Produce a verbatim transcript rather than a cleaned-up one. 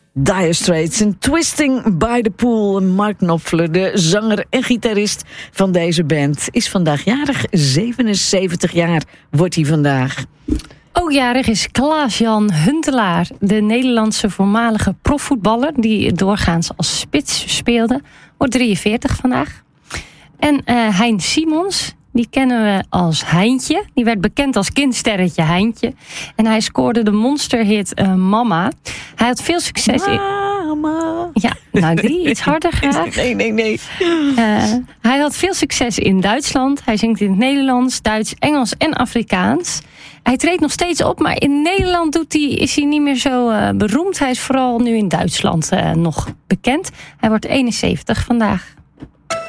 Dire Straits en Twisting by the Pool. Mark Knopfler, de zanger en gitarist van deze band, is vandaag jarig. zevenenzeventig jaar wordt hij vandaag. Ook jarig is Klaas-Jan Huntelaar, de Nederlandse voormalige profvoetballer die doorgaans als spits speelde. Wordt drieënveertig vandaag. En uh, Hein Simons, die kennen we als Heintje. Die werd bekend als kindsterretje Heintje. En hij scoorde de monsterhit uh, Mama. Hij had veel succes in... Mama. Ja, nou die, iets harder graag. Nee, nee, nee. Uh, hij had veel succes in Duitsland. Hij zingt in het Nederlands, Duits, Engels en Afrikaans. Hij treedt nog steeds op, maar in Nederland doet hij, is hij niet meer zo uh, beroemd. Hij is vooral nu in Duitsland uh, nog bekend. Hij wordt eenenzeventig vandaag.